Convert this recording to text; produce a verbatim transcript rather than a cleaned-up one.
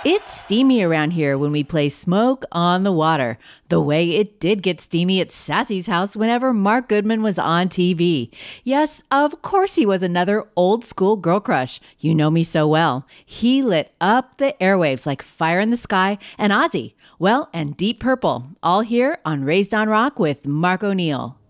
It's steamy around here when we play Smoke on the Water, the way it did get steamy at Sassy's house whenever Mark Goodman was on T V. Yes, of course he was another old school girl crush. You know me so well. He lit up the airwaves like Fire in the Sky and Ozzy. Well, and Deep Purple, all here on Raised on Rock with Mark O'Neill.